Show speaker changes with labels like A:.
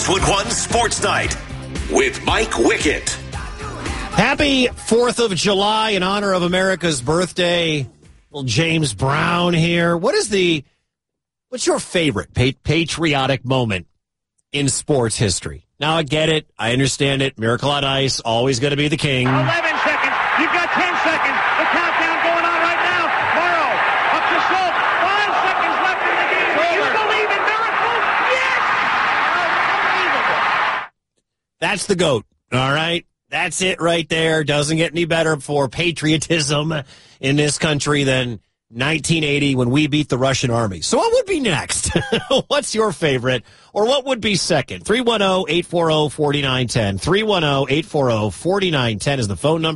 A: Westwood One Sports Night with Mike Wickett.
B: Happy 4th of July in honor of America's birthday. Little James Brown here. What's your favorite patriotic moment in sports history? Now, I get it. I understand it. Miracle on Ice, always going to be the king.
C: 11 seconds. You've got 10 seconds. The countdown going on right now. Morrow up to Schultz. 5 seconds left in the game. Do you believe in miracles? Yes! Unbelievable.
B: That's the GOAT, all right? That's it right there. Doesn't get any better for patriotism in this country than 1980 when we beat the Russian army. So what would be next? What's your favorite? Or what would be second? 310-840-4910. 310-840-4910 is the phone number.